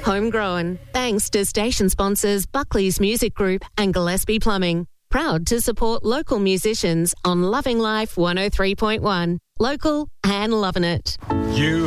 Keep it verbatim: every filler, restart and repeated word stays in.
Homegrown. Thanks to station sponsors Buckley's Music Group and Gillespie Plumbing. Proud to support local musicians on Loving Life one oh three point one. Local and loving it. You